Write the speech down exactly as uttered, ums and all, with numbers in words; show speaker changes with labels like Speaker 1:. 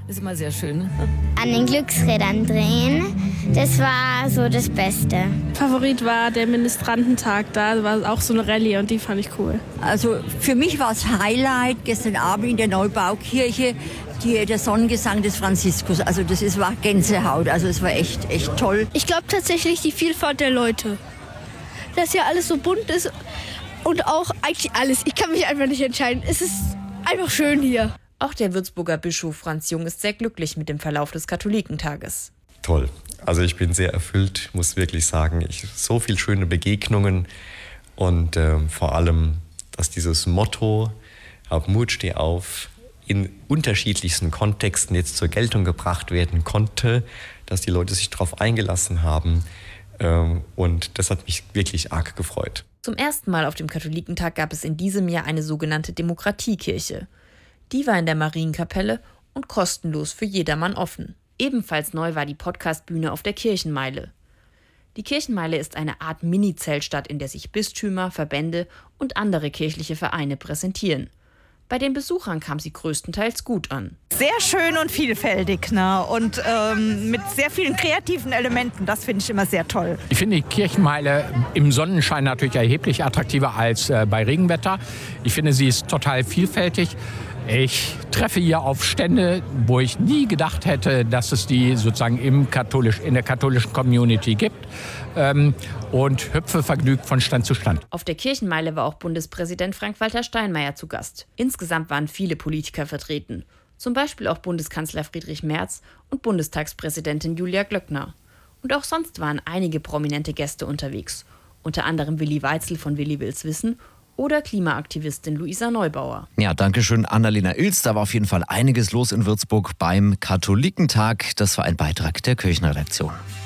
Speaker 1: ist immer sehr schön.
Speaker 2: An den Glücksrädern drehen, das war so das Beste.
Speaker 3: Favorit war der Ministrantentag, da war auch so eine Rallye und die fand ich cool.
Speaker 4: Also für mich war es Highlight gestern Abend in der Neubaukirche, die, der Sonnengesang des Franziskus. Also das ist, war Gänsehaut, also es war echt, echt toll.
Speaker 3: Ich glaube tatsächlich die Vielfalt der Leute, dass hier alles so bunt ist und auch eigentlich alles. Ich kann mich einfach nicht entscheiden, es ist einfach schön hier.
Speaker 5: Auch der Würzburger Bischof Franz Jung ist sehr glücklich mit dem Verlauf des Katholikentages.
Speaker 6: Toll. Also ich bin sehr erfüllt, muss wirklich sagen. Ich, so viele schöne Begegnungen und äh, vor allem, dass dieses Motto, hab Mut, steh auf, in unterschiedlichsten Kontexten jetzt zur Geltung gebracht werden konnte, dass die Leute sich darauf eingelassen haben. Ähm, und das hat mich wirklich arg gefreut.
Speaker 5: Zum ersten Mal auf dem Katholikentag gab es in diesem Jahr eine sogenannte Demokratiekirche. Die war in der Marienkapelle und kostenlos für jedermann offen. Ebenfalls neu war die Podcastbühne auf der Kirchenmeile. Die Kirchenmeile ist eine Art Mini-Zeltstadt, in der sich Bistümer, Verbände und andere kirchliche Vereine präsentieren. Bei den Besuchern kam sie größtenteils gut an.
Speaker 7: Sehr schön und vielfältig, ne? Und ähm, mit sehr vielen kreativen Elementen. Das finde ich immer sehr toll.
Speaker 8: Ich finde die Kirchenmeile im Sonnenschein natürlich erheblich attraktiver als äh, bei Regenwetter. Ich finde, sie ist total vielfältig. Ich treffe hier auf Stände, wo ich nie gedacht hätte, dass es die sozusagen im katholisch, in der katholischen Community gibt, ähm, und hüpfe vergnügt von Stand zu Stand.
Speaker 5: Auf der Kirchenmeile war auch Bundespräsident Frank-Walter Steinmeier zu Gast. Insgesamt waren viele Politiker vertreten, zum Beispiel auch Bundeskanzler Friedrich Merz und Bundestagspräsidentin Julia Glöckner. Und auch sonst waren einige prominente Gäste unterwegs, unter anderem Willi Weitzel von Willi Will's Wissen oder Klimaaktivistin Luisa Neubauer.
Speaker 9: Ja, danke schön, Annalena Ilz. Da war auf jeden Fall einiges los in Würzburg beim Katholikentag. Das war ein Beitrag der Kirchenredaktion.